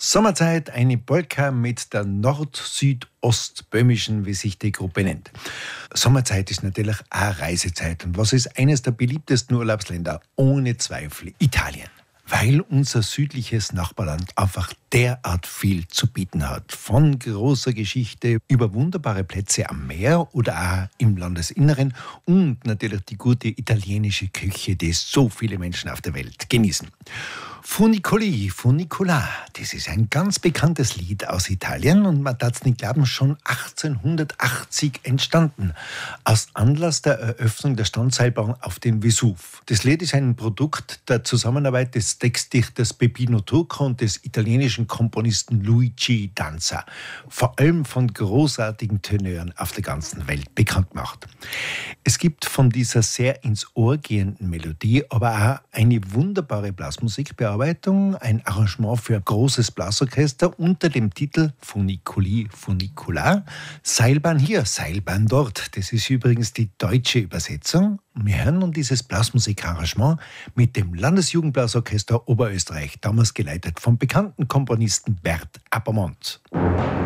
Sommerzeit, eine Polka mit der nord-süd-ostböhmischen, wie sich die Gruppe nennt. Sommerzeit ist natürlich auch Reisezeit. Und was ist eines der beliebtesten Urlaubsländer? Ohne Zweifel Italien. Weil unser südliches Nachbarland einfach derart viel zu bieten hat. Von großer Geschichte über wunderbare Plätze am Meer oder auch im Landesinneren und natürlich die gute italienische Küche, die so viele Menschen auf der Welt genießen. Funicoli, Funicola, das ist ein ganz bekanntes Lied aus Italien und man darf es nicht glauben, schon 1880 entstanden. Aus Anlass der Eröffnung der Standseilbahn auf dem Vesuv. Das Lied ist ein Produkt der Zusammenarbeit des Textdichters Peppino Turco und des italienischen Komponisten Luigi Danza. Vor allem von großartigen Tenören auf der ganzen Welt bekannt gemacht. Es gibt von dieser sehr ins Ohr gehenden Melodie aber auch eine wunderbare Blasmusikbearbeitung, ein Arrangement für ein großes Blasorchester unter dem Titel Funicoli, Funicola. Seilbahn hier, Seilbahn dort. Das ist übrigens die deutsche Übersetzung. Wir hören nun dieses Blasmusikarrangement mit dem Landesjugendblasorchester Oberösterreich, damals geleitet vom bekannten Komponisten Bert Appermont.